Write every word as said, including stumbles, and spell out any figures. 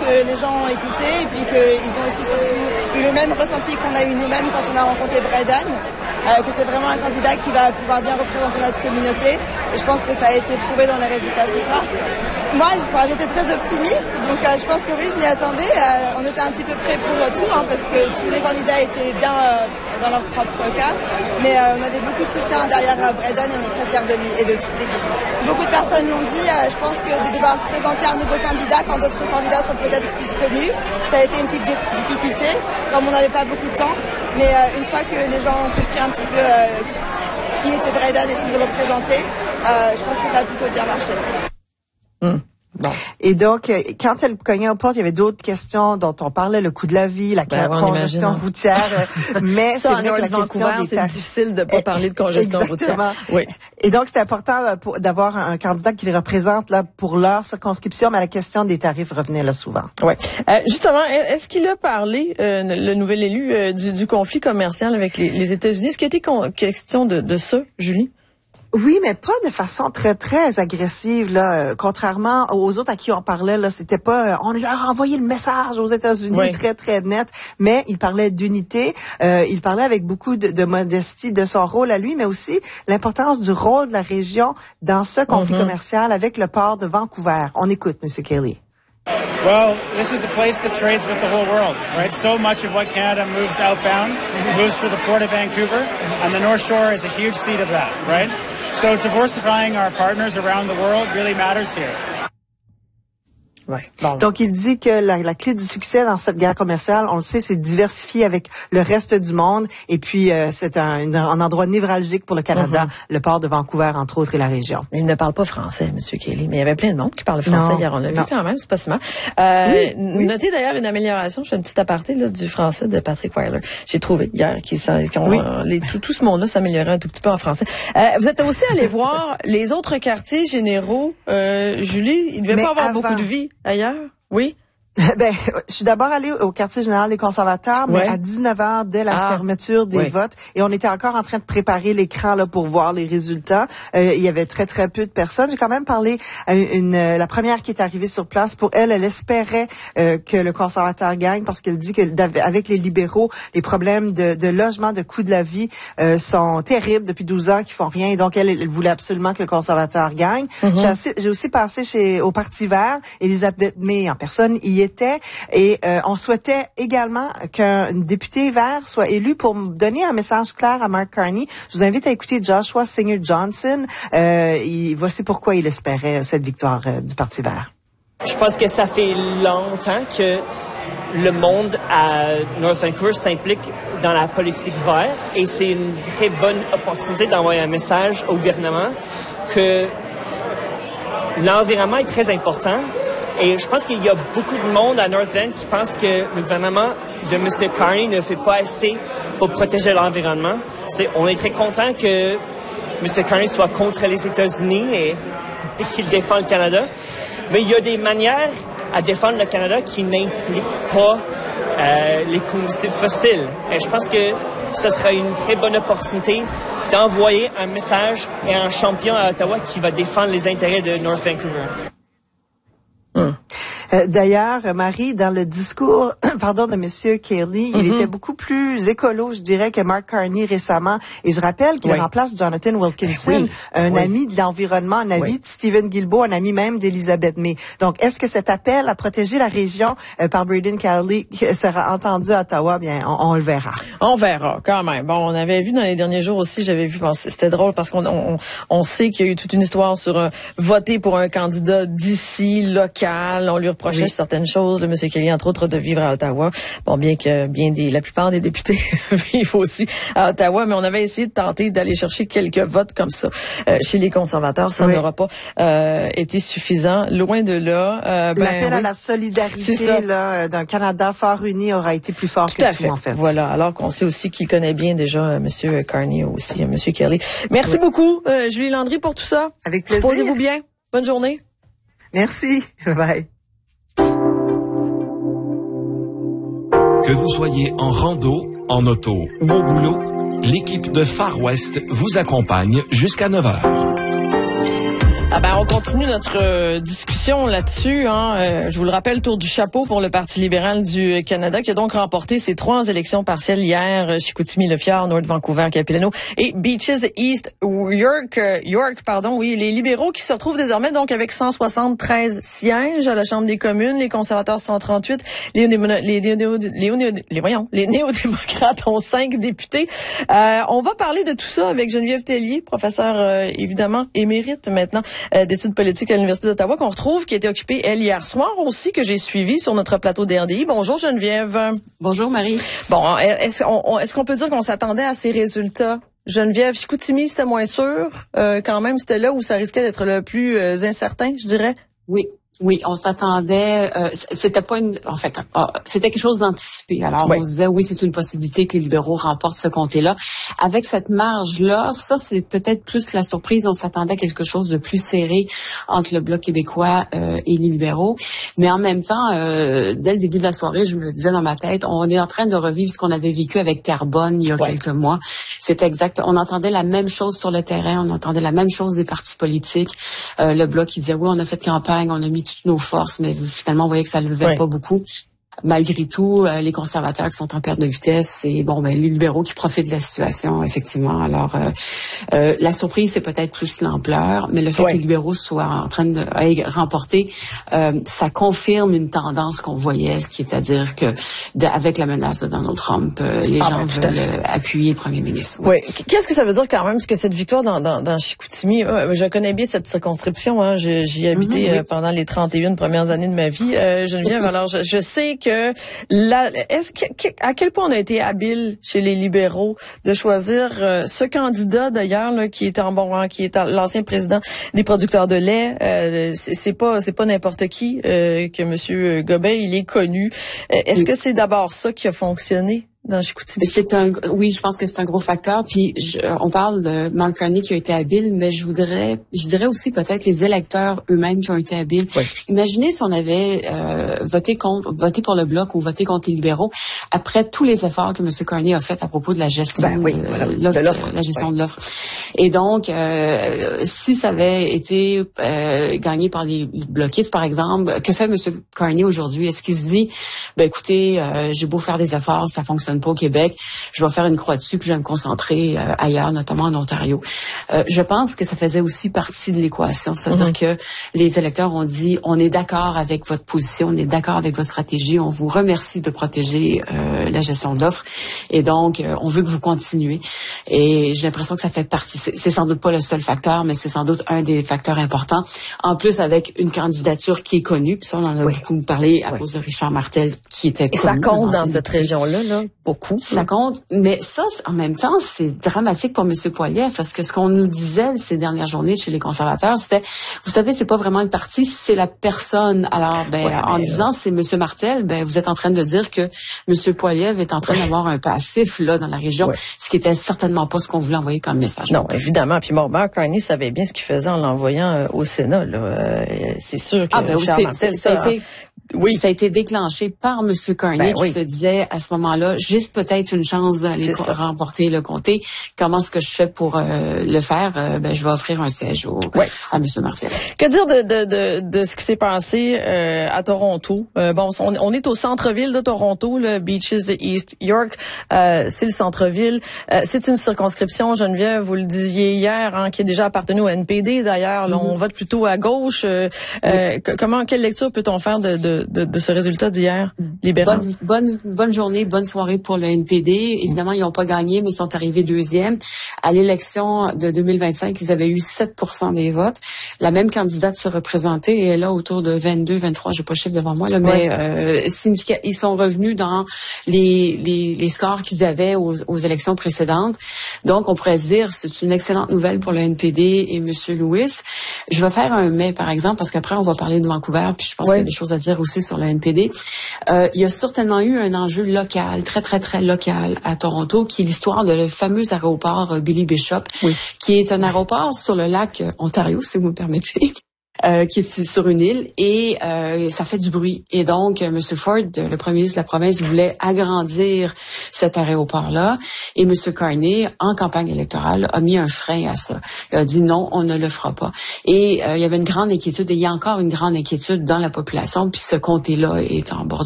que les gens ont écouté et puis qu'ils ont aussi surtout eu le même ressenti qu'on a eu nous-mêmes quand on a rencontré Breredan, euh, que c'est vraiment un candidat qui va pouvoir bien représenter notre communauté. Et je pense que ça a été prouvé dans les résultats ce soir. Moi, j'étais très optimiste, donc euh, je pense que oui, je m'y attendais. Euh, on était un petit peu prêts pour euh, tout, hein, parce que tous les candidats étaient bien euh, dans leur propre cas. Mais euh, on avait beaucoup de soutien derrière euh, Breredan et on est très fiers de lui et de toute l'équipe. Beaucoup de personnes l'ont dit, euh, je pense que de devoir présenter un nouveau candidat quand d'autres candidats sont peut-être plus connus, ça a été une petite difficulté, comme on n'avait pas beaucoup de temps. Mais euh, une fois que les gens ont compris un petit peu euh, qui, qui était Breredan et ce qu'il représentait, euh, je pense que ça a plutôt bien marché. Mmh. Bon. Et donc, quand elle cognait aux portes, il y avait d'autres questions dont on parlait, le coût de la vie, la ben, congestion routière, mais ça, c'est vrai que la question des c'est difficile de pas parler de congestion Exactement. routière. Oui. Et donc, c'est important pour, d'avoir un candidat qui les représente là pour leur circonscription, mais la question des tarifs revenait là souvent. Oui. Euh, justement, est-ce qu'il a parlé, euh, le nouvel élu, euh, du, du conflit commercial avec les, les États-Unis? Est-ce qu'il a été con- question de, de ça, Julie? Oui, mais pas de façon très, très agressive, là. Contrairement aux autres à qui on parlait, là, c'était pas, on leur a envoyé le message aux États-Unis oui. très, très net, mais il parlait d'unité, euh, il parlait avec beaucoup de, de modestie de son rôle à lui, mais aussi l'importance du rôle de la région dans ce conflit mm-hmm. commercial avec le port de Vancouver. On écoute, M. Kelly. Well, this is a place that trades with the whole world, right? So much of what Canada moves outbound moves through the Port of Vancouver, and the North Shore is a huge seat of that, right? So diversifying our partners around the world really matters here. Ouais. Bon. Donc, il dit que la, la clé du succès dans cette guerre commerciale, on le sait, c'est de diversifier avec le reste du monde. Et puis, euh, c'est un, un endroit névralgique pour le Canada, mm-hmm. le port de Vancouver, entre autres, et la région. Il ne parle pas français, M. Kelly, mais il y avait plein de monde qui parle français non, hier. On l'a vu quand même, c'est pas si mal. Euh, oui, oui. Notez d'ailleurs une amélioration, je fais un petit aparté là, du français de Patrick Weiler. J'ai trouvé hier qu'ils qu oui. euh, tout, tout ce monde-là s'améliorait un tout petit peu en français. Euh, vous êtes aussi allé voir les autres quartiers généraux. Euh, Julie, il ne devait mais pas avoir avant... beaucoup de vie ailleurs, oui? Ben, je suis d'abord allée au quartier général des conservateurs, mais ouais. à dix-neuf heures, dès la ah, fermeture des ouais. votes, et on était encore en train de préparer l'écran là pour voir les résultats. Euh, il y avait très très peu de personnes. J'ai quand même parlé à une, une la première qui est arrivée sur place. Pour elle, elle espérait euh, que le conservateur gagne parce qu'elle dit que avec les libéraux, les problèmes de, de logement, de coût de la vie euh, sont terribles depuis douze ans, qu'ils font rien. Et donc elle, elle voulait absolument que le conservateur gagne. Mm-hmm. J'ai, aussi, j'ai aussi passé chez au Parti vert. Elisabeth May en personne y était. Et euh, on souhaitait également qu'un député vert soit élu pour donner un message clair à Mark Carney. Je vous invite à écouter Joshua Singer Johnson. Euh, il, voici pourquoi il espérait cette victoire euh, du Parti vert. Je pense que ça fait longtemps que le monde à North Vancouver s'implique dans la politique verte et c'est une très bonne opportunité d'envoyer un message au gouvernement que l'environnement est très important. Et je pense qu'il y a beaucoup de monde à North End qui pense que le gouvernement de M. Carney ne fait pas assez pour protéger l'environnement. C'est, on est très content que M. Carney soit contre les États-Unis et, et qu'il défend le Canada. Mais il y a des manières à défendre le Canada qui n'impliquent pas euh, les combustibles fossiles. Et je pense que ce sera une très bonne opportunité d'envoyer un message et un champion à Ottawa qui va défendre les intérêts de North Vancouver. Hum. Euh, d'ailleurs, Marie, dans le discours, pardon, de Monsieur Kelly, mm-hmm. il était beaucoup plus écolo, je dirais, que Mark Carney récemment. Et je rappelle qu'il oui. remplace Jonathan Wilkinson, oui. un oui. ami de l'environnement, un ami oui. de Stephen Guilbeault, un ami même d'Elisabeth May. Donc, est-ce que cet appel à protéger la région euh, par Breredan Kelly sera entendu à Ottawa? Bien, on, on le verra. On verra, quand même. Bon, on avait vu dans les derniers jours aussi, j'avais vu, bon, c'était drôle parce qu'on on, on sait qu'il y a eu toute une histoire sur euh, voter pour un candidat d'ici, local. On lui reprochait oui. certaines choses, le M. Kelly, entre autres, de vivre à Ottawa. Bon, bien que bien des, la plupart des députés vivent aussi à Ottawa, mais on avait essayé de tenter d'aller chercher quelques votes comme ça euh, chez les conservateurs. Ça oui. n'aura pas euh, été suffisant. Loin de là. Euh, ben, L'appel oui. à la solidarité là, d'un Canada fort uni aura été plus fort tout que à tout, fait. en fait. Voilà. Alors qu'on sait aussi qu'il connaît bien déjà euh, M. Carney aussi, euh, M. Kelly. Merci oui. beaucoup, euh, Julie Landry, pour tout ça. Avec plaisir. Posez-vous bien. Bonne journée. Merci. Bye. Que vous soyez en rando, en auto ou au boulot, l'équipe de Far West vous accompagne jusqu'à neuf heures. Ah ben, on continue notre euh, discussion là-dessus. Hein. Euh, je vous le rappelle, tour du chapeau pour le Parti libéral du Canada qui a donc remporté ses trois élections partielles hier. Euh, Chicoutimi, Le Fjord, North Vancouver, Capilano et Beaches East York. Euh, York, pardon, oui. Les libéraux qui se retrouvent désormais donc avec cent soixante-treize sièges à la Chambre des communes. Les conservateurs cent trente-huit. Les, néo, les, néo, les, néo, les, voyons, les néo-démocrates ont cinq députés. Euh, on va parler de tout ça avec Geneviève Tellier, professeure euh, évidemment émérite maintenant Euh, d'études politiques à l'Université d'Ottawa, qu'on retrouve, qui a été occupée, elle, hier soir aussi, que j'ai suivi sur notre plateau D R D I. Bonjour, Geneviève. Bonjour, Marie. Bon, est-ce qu'on, est-ce qu'on peut dire qu'on s'attendait à ces résultats? Geneviève, Chicoutimi, c'était moins sûr. Euh, quand même, c'était là où ça risquait d'être le plus euh, incertain, je dirais. Oui. Oui, on s'attendait, euh, c'était pas une, en fait, euh, c'était quelque chose d'anticipé. Alors, oui. On se disait, oui, c'est une possibilité que les libéraux remportent ce comté-là. Avec cette marge-là, ça, c'est peut-être plus la surprise. On s'attendait à quelque chose de plus serré entre le Bloc québécois euh, et les libéraux. Mais en même temps, euh, dès le début de la soirée, je me disais dans ma tête, on est en train de revivre ce qu'on avait vécu avec Terrebonne il y a ouais. quelques mois. C'est exact. On entendait la même chose sur le terrain. On entendait la même chose des partis politiques. Euh, le Bloc, il disait, oui, on a fait campagne, on a mis toutes nos forces, mais finalement, vous voyez que ça ne levait ouais. pas beaucoup. Malgré tout, euh, les conservateurs qui sont en perte de vitesse et bon, ben les libéraux qui profitent de la situation, effectivement. Alors, euh, euh, la surprise, c'est peut-être plus l'ampleur, mais le fait ouais. que les libéraux soient en train de euh, remporter, euh, ça confirme une tendance qu'on voyait, ce qui est à dire que de, avec la menace de Donald Trump, euh, les ah, gens ben, veulent euh, appuyer le premier ministre. Oui. oui. Qu'est-ce que ça veut dire quand même, parce que cette victoire dans, dans, dans Chicoutimi, euh, je connais bien cette circonscription, hein, j'y ai habité mm-hmm, euh, oui. pendant les trente et une premières années de ma vie, euh, Geneviève. alors, je, je sais que que la, est-ce que, à quel point on a été habile chez les libéraux de choisir euh, ce candidat d'ailleurs là, qui est en bon rang, qui est l'ancien président des producteurs de lait. Euh, c'est, c'est pas c'est pas n'importe qui euh, que Monsieur Gobet, il est connu. Euh, est-ce oui. que c'est d'abord ça qui a fonctionné dans Chicoutimi? C'est un, oui, je pense que c'est un gros facteur. Puis je, on parle de Mark Carney qui a été habile, mais je voudrais, je dirais aussi peut-être les électeurs eux-mêmes qui ont été habiles. Oui. Imaginez si on avait euh, voté contre, voté pour le Bloc ou voté contre les libéraux après tous les efforts que M. Carney a fait à propos de la gestion ben oui, de, voilà, l'offre, de l'offre, la gestion oui. de l'offre. Et donc, euh, si ça avait été euh, gagné par les bloquistes, par exemple, que fait M. Carney aujourd'hui? Est-ce qu'il se dit, ben écoutez, euh, j'ai beau faire des efforts, ça fonctionne pas au Québec, je vais faire une croix dessus puis je vais me concentrer euh, ailleurs, notamment en Ontario. Euh, je pense que ça faisait aussi partie de l'équation, c'est-à-dire mm-hmm. que les électeurs ont dit, on est d'accord avec votre position, on est d'accord avec votre stratégie, on vous remercie de protéger euh, la gestion de l'offre et donc euh, on veut que vous continuez. Et j'ai l'impression que ça fait partie, c'est, c'est sans doute pas le seul facteur, mais c'est sans doute un des facteurs importants. En plus, avec une candidature qui est connue, puis ça on en a oui. beaucoup parlé à oui. cause de Richard Martel qui était et connu. Ça compte dans cette région-là, là, beaucoup. Ça compte, mais ça, en même temps, c'est dramatique pour M. Poilievre, parce que ce qu'on nous disait ces dernières journées chez les conservateurs, c'était, vous savez, c'est pas vraiment une partie, c'est la personne. Alors, ben, ouais, en disant c'est M. Martel, ben, vous êtes en train de dire que M. Poilievre est en train ouais. d'avoir un passif, là, dans la région, ouais. ce qui était certainement pas ce qu'on voulait envoyer comme message. Non, évidemment. Puis Mark Carney savait bien ce qu'il faisait en l'envoyant euh, au Sénat, là. Euh, c'est sûr que ah, ben, Richard c'est, Martel, ça, ça a été, oui. ça a été déclenché par M. Carney ben, qui oui. se disait à ce moment-là, juste peut-être une chance d'aller co- remporter le comté. Comment est-ce que je fais pour euh, le faire? Euh, ben, je vais offrir un siège au, ouais. à M. Martel. Que dire de, de, de, de ce qui s'est passé euh, à Toronto? Euh, bon, on, on est au centre-ville de Toronto, le Beaches East York. Euh, c'est le centre-ville. Euh, c'est une circonscription, Geneviève, vous le disiez hier, hein, qui est déjà appartenu au N P D d'ailleurs. Là, mm-hmm. On vote plutôt à gauche. Euh, oui. euh, comment, quelle lecture peut-on faire de, de, de, de ce résultat d'hier libéral? Bonne, bonne, bonne journée, bonne soirée pour le N P D. Évidemment, ils n'ont pas gagné, mais ils sont arrivés deuxième. À l'élection de deux mille vingt-cinq, ils avaient eu sept pour cent des votes. La même candidate s'est représentée et elle a autour de vingt-deux, vingt-trois, j'ai pas le chiffre devant moi, là, mais ouais. euh, ils sont revenus dans les, les, les scores qu'ils avaient aux, aux élections précédentes. Donc, on pourrait se dire, c'est une excellente nouvelle pour le N P D et M. Lewis. Je vais faire un mais, par exemple, parce qu'après, on va parler de Vancouver, puis je pense ouais. qu'il y a des choses à dire aussi sur le N P D. Euh, il y a certainement eu un enjeu local, très, très, très local à Toronto, qui est l'histoire de le fameux aéroport Billy Bishop, oui. qui est un aéroport sur le lac Ontario, si vous me permettez. euh, qui est sur une île et euh, ça fait du bruit. Et donc, M. Ford, le premier ministre de la province, voulait agrandir cet aéroport-là. Et M. Carney, en campagne électorale, a mis un frein à ça. Il a dit non, on ne le fera pas. Et euh, il y avait une grande inquiétude, et il y a encore une grande inquiétude dans la population, puis ce comté-là est en bordure